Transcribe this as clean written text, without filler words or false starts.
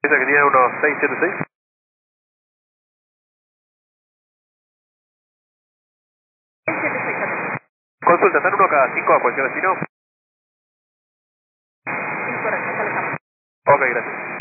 Dice que tiene unos 676. Consulta, ¿están uno cada 5 a cualquier destino? Incorrecto, Ok, gracias.